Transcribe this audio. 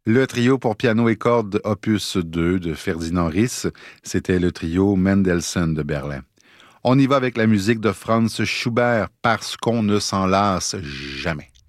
Le trio pour piano et cordes opus 2 de Ferdinand Ries, c'était le trio Mendelssohn de Berlin. On y va avec la musique de Franz Schubert parce qu'on ne s'en lasse jamais.